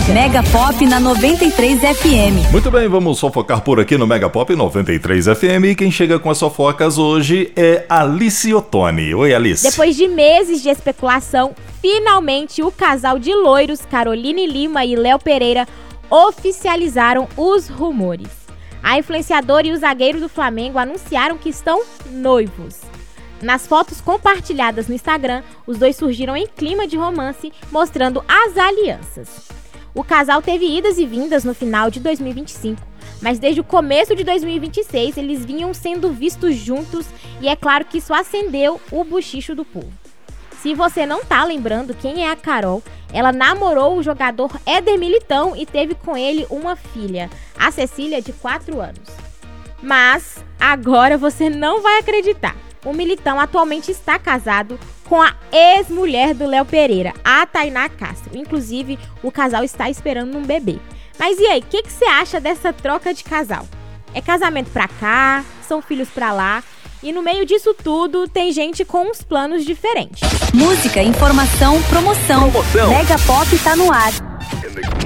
Mega Pop na 93 FM. Muito bem, vamos fofocar por aqui no Mega Pop 93 FM. E quem chega com as fofocas hoje é Alice Ottoni. Oi, Alice. Depois de meses de especulação, finalmente o casal de loiros, Caroline Lima e Léo Pereira, oficializaram os rumores. A influenciadora e o zagueiro do Flamengo anunciaram que estão noivos. Nas fotos compartilhadas no Instagram, os dois surgiram em clima de romance, mostrando as alianças. O casal teve idas e vindas no final de 2025, mas desde o começo de 2026 eles vinham sendo vistos juntos e é claro que isso acendeu o bochicho do povo. Se você não tá lembrando quem é a Carol, ela namorou o jogador Éder Militão e teve com ele uma filha, a Cecília, de 4 anos. Mas agora você não vai acreditar. O Militão atualmente está casado com a ex-mulher do Léo Pereira, a Tainá Castro. Inclusive, o casal está esperando um bebê. Mas e aí, o que você acha dessa troca de casal? É casamento pra cá, são filhos pra lá, e no meio disso tudo tem gente com uns planos diferentes. Música, informação, promoção. Mega Pop tá no ar.